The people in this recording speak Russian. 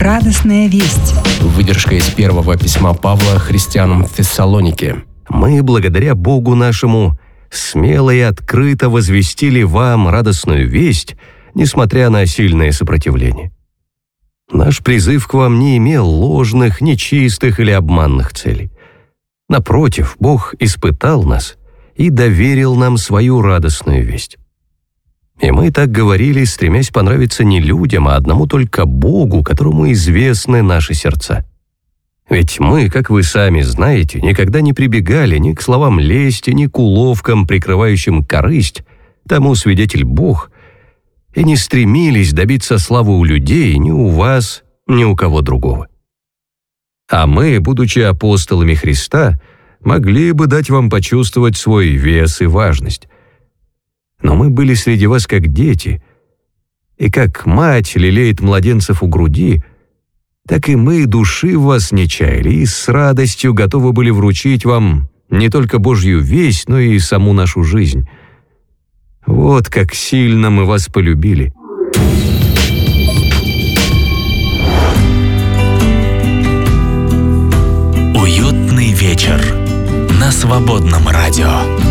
Радостная весть. Выдержка из первого письма Павла христианам в Фессалонике. Мы, благодаря Богу нашему, смело и открыто возвестили вам радостную весть, несмотря на сильное сопротивление. Наш призыв к вам не имел ложных, нечистых или обманных целей. Напротив, Бог испытал нас и доверил нам свою радостную весть. И мы так говорили, стремясь понравиться не людям, а одному только Богу, которому известны наши сердца. Ведь мы, как вы сами знаете, никогда не прибегали ни к словам лести, ни к уловкам, прикрывающим корысть, тому свидетель Бог, и не стремились добиться славы у людей ни у вас, ни у кого другого. А мы, будучи апостолами Христа, могли бы дать вам почувствовать свой вес и важность. Но мы были среди вас как дети, и как мать лелеет младенцев у груди, так и мы души в вас не чаяли и с радостью готовы были вручить вам не только Божью весть, но и саму нашу жизнь. Вот как сильно мы вас полюбили. Уютный вечер на Свободном радио.